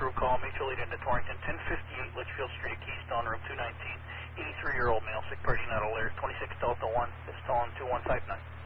crew call, mutual lead into Torrington, 1058 Litchfield Street, Keystone, room 219. 83-year-old male, sick person not alert, 26 Delta 1, Pistol 2159.